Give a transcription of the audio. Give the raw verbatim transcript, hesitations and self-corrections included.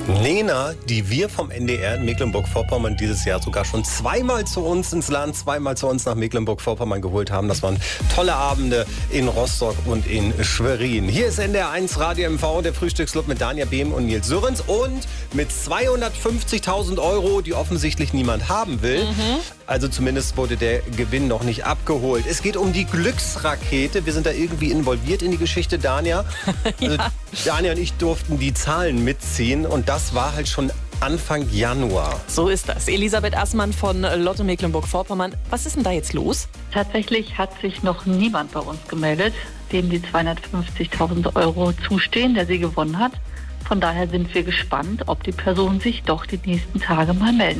Nena, die wir vom N D R in Mecklenburg-Vorpommern dieses Jahr sogar schon zweimal zu uns ins Land, zweimal zu uns nach Mecklenburg-Vorpommern geholt haben. Das waren tolle Abende in Rostock und in Schwerin. Hier ist N D R eins Radio M V, der Frühstücksclub mit Danja Behm und Nils Sörens. Und mit zweihundertfünfzigtausend Euro, die offensichtlich niemand haben will. Mhm. Also zumindest wurde der Gewinn noch nicht abgeholt. Es geht um die Glücksrakete. Wir sind da irgendwie involviert in die Geschichte, Danja. Also ja. Danja und ich durften die Zahlen mitziehen und das war halt schon Anfang Januar. So ist das. Elisabeth Assmann von Lotto Mecklenburg-Vorpommern. Was ist denn da jetzt los? Tatsächlich hat sich noch niemand bei uns gemeldet, dem die zweihundertfünfzigtausend Euro zustehen, der sie gewonnen hat. Von daher sind wir gespannt, ob die Person sich doch die nächsten Tage mal melden